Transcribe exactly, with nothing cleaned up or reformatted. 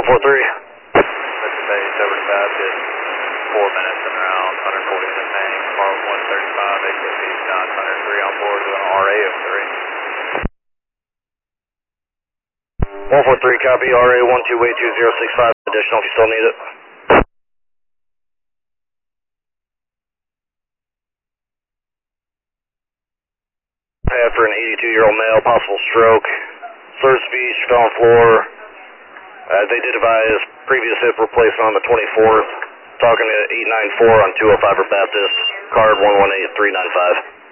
four three. Mister Base over to Baptist, four minutes and around one hundred forty in the tank, car one thirty-five, H F B nine hundred three on board with an R A of three. one four three, copy, R A one two eight two zero six five, additional if you still need it. Pad for an eighty-two-year-old male, possible stroke, slurred speech, fell on floor. Uh, they did advise previous hip replacement on the twenty-fourth. Talking to eight nine four on two oh five for Baptist, card one one eight three nine five.